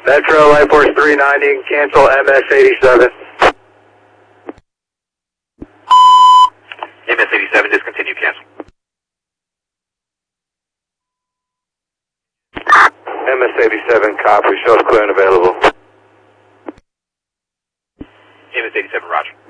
Metro Light Force 390, cancel MS-87. MS-87, discontinue, cancel. MS-87, copy, shows clear and available. MS-87, roger.